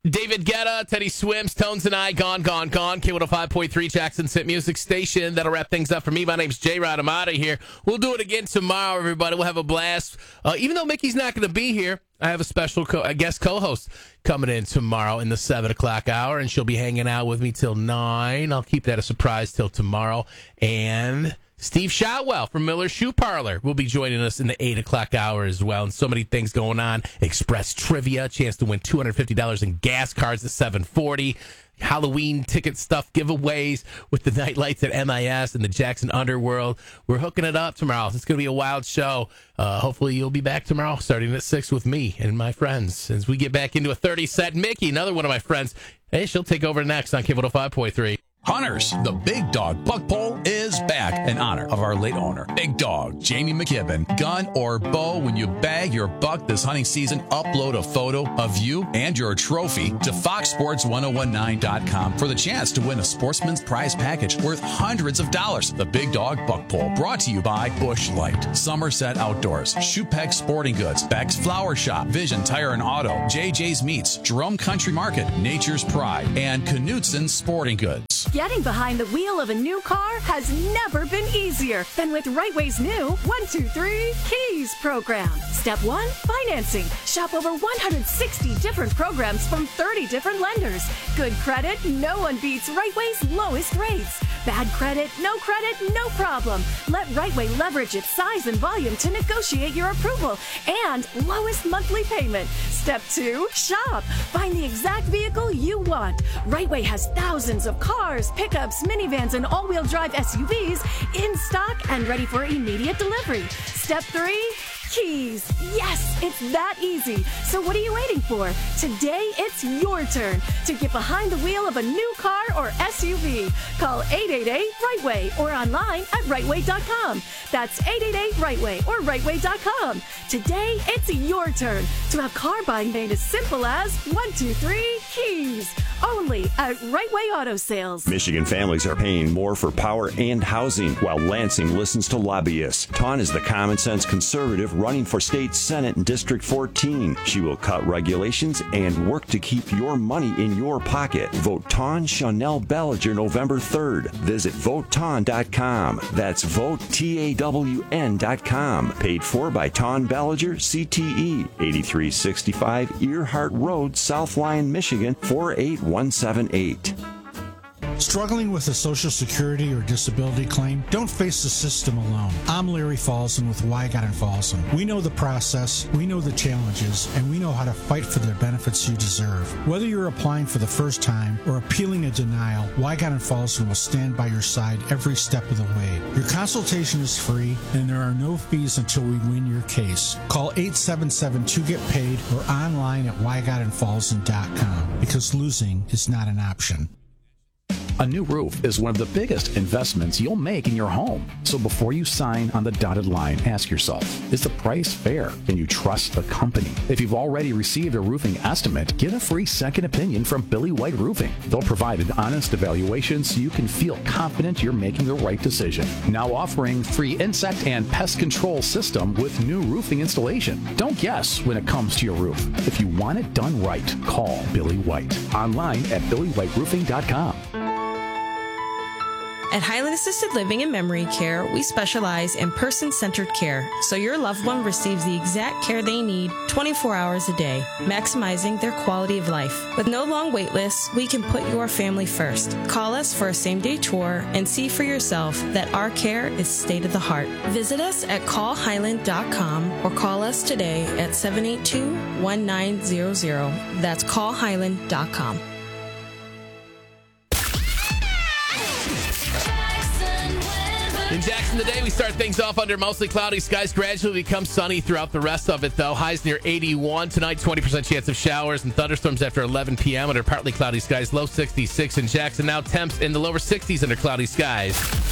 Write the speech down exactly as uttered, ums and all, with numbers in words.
David Guetta, Teddy Swims, Tones and I, Gone, Gone, Gone. K one oh five point three, Jackson's Hit Music Station. That'll wrap things up for me. My name's J-Rod. I'm out of here. We'll do it again tomorrow, everybody. We'll have a blast. Uh, even though Mickey's not going to be here, I have a special co- a guest co-host coming in tomorrow in the seven o'clock hour, and she'll be hanging out with me till nine. I'll keep that a surprise till tomorrow. And Steve Shotwell from Miller's Shoe Parlor will be joining us in the eight o'clock hour as well. And so many things going on. Express Trivia, chance to win two hundred fifty dollars in gas cards at seven forty. Halloween ticket stuff giveaways with the night lights at M I S and the Jackson Underworld. We're hooking it up tomorrow. It's going to be a wild show. Uh, hopefully you'll be back tomorrow starting at six with me and my friends as we get back into a thirty set. Mickey, another one of my friends, hey, she'll take over next on K one oh five point three. Hunters, the Big Dog Buck Pole is back in honor of our late owner, Big Dog Jamie McKibben. Gun or bow, when you bag your buck this hunting season, upload a photo of you and your trophy to fox sports ten nineteen dot com for the chance to win a Sportsman's Prize package worth hundreds of dollars. The Big Dog Buck Pole, brought to you by Busch Light, Somerset Outdoors, Shoepeg Sporting Goods, Beck's Flower Shop, Vision Tire and Auto, J J's Meats, Jerome Country Market, Nature's Pride, and Knutson Sporting Goods. Getting behind the wheel of a new car has never been easier than with Right Way's new one two three Keys program. Step one, financing. Shop over one hundred sixty different programs from thirty different lenders. Good credit, no one beats Right Way's lowest rates. Bad credit, no credit, no problem. Let Right Way leverage its size and volume to negotiate your approval and lowest monthly payment. Step two, shop. Find the exact vehicle you want. Right Way has thousands of cars, pickups, minivans, and all-wheel drive S U Vs in stock and ready for immediate delivery. Step three, Keys. Yes, it's that easy. So what are you waiting for? Today, it's your turn to get behind the wheel of a new car or S U V. Call eight eight eight, right way or online at right way dot com. That's eight eight eight, right way or right way dot com. Today, it's your turn to have car buying made as simple as one two three Keys. Only at Right Way Auto Sales. Michigan families are paying more for power and housing, while Lansing listens to lobbyists. Tawn is the common sense conservative running for state senate in District fourteen. She will cut regulations and work to keep your money in your pocket. Vote Tawn Chanel Bellinger November third. Visit vote tawn dot com. That's vote T A W N dot com. Paid for by Tawn Bellinger, C T E, eighty-three sixty-five Earhart Road, South Lyon, Michigan, four eight one seven eight. Struggling with a Social Security or disability claim? Don't face the system alone. I'm Larry Falson with Wygott and Falson. We know the process, we know the challenges, and we know how to fight for the benefits you deserve. Whether you're applying for the first time or appealing a denial, Wygott and Falson will stand by your side every step of the way. Your consultation is free, and there are no fees until we win your case. Call eight seven seven, two get paid or online at wygott and falson dot com, because losing is not an option. A new roof is one of the biggest investments you'll make in your home. So before you sign on the dotted line, ask yourself, is the price fair? Can you trust the company? If you've already received a roofing estimate, get a free second opinion from Billy White Roofing. They'll provide an honest evaluation so you can feel confident you're making the right decision. Now offering free insect and pest control system with new roofing installation. Don't guess when it comes to your roof. If you want it done right, call Billy White. Online at billy white roofing dot com. At Highland Assisted Living and Memory Care, we specialize in person-centered care, so your loved one receives the exact care they need twenty-four hours a day, maximizing their quality of life. With no long wait lists, we can put your family first. Call us for a same-day tour and see for yourself that our care is state-of-the-art. Visit us at call highland dot com or call us today at seven eight two, one nine zero zero. That's call highland dot com. In Jackson today, we start things off under mostly cloudy skies. Gradually become sunny throughout the rest of it, though. Highs near eighty-one. Tonight, twenty percent chance of showers and thunderstorms after eleven p.m. under partly cloudy skies. Low sixty-six in Jackson. Now temps in the lower sixties under cloudy skies.